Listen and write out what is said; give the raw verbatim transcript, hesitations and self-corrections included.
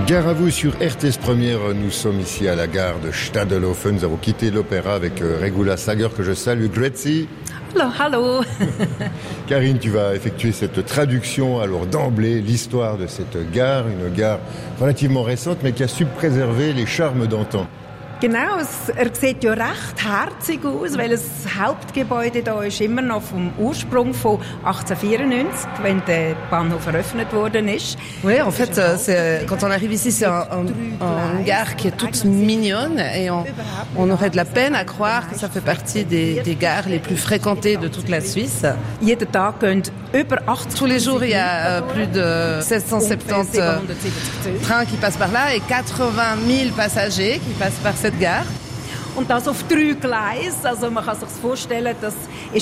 Gare à vous sur R T S Première, nous sommes ici à la gare de Stadelhofen. Nous avons quitté l'opéra avec Regula Sager que je salue. Grüezi. Hallo, hallo. Karine, tu vas effectuer cette traduction, alors d'emblée, l'histoire de cette gare, une gare relativement récente mais qui a su préserver les charmes d'antan. Genau, es, er sieht ja recht herzig aus, weil das Hauptgebäude da ist immer noch vom Ursprung von achtzehnhundertvierundneunzig, wenn der Bahnhof eröffnet worden ist. Oui, en fait, c'est, quand on arrive ici, c'est un, un, un gare qui est toute mignonne et on, on aurait de la peine à croire que ça fait partie des, des gares les plus fréquentées de toute la Suisse. Jeden Tag gehen über achtzig. Tous les jours, il y a plus de sept cent soixante-dix trains qui passent par là et quatre-vingt mille passagers qui passent par cette gare. Und das auf drei Gleisen, also man kann sich vorstellen, das ist